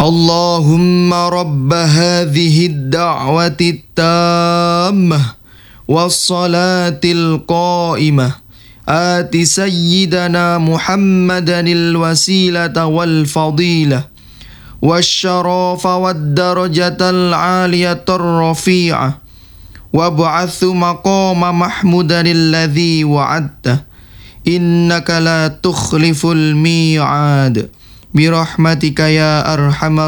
اللهم رب هذه الدعوة التامة والصلاة القائمة آت سيدنا محمدا الوسيلة والفضيلة والشرف والدرجة العالية الرفيعة وابعث مقام محمودا الذي وعدته إنك لا تخلف الميعاد برحمتك يا أرحم